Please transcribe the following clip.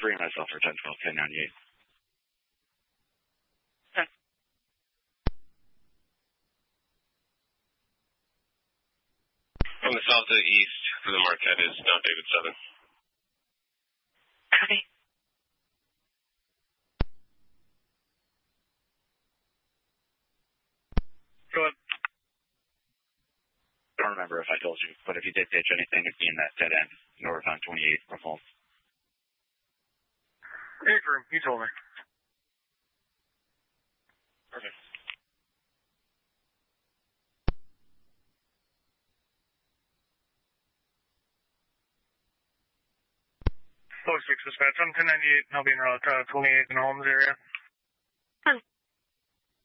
3 myself for 10-12, 1098. Okay. From the south to the east for the Marquette is Mount David 7. Copy. Go ahead. I don't remember if I told you, but if you did pitch anything, it'd be in that dead end, north on 28 from home. Hey, Drew, you told me. Perfect. 06 dispatch, I'm 1098, and I'll be in route 28 in the Holmes area.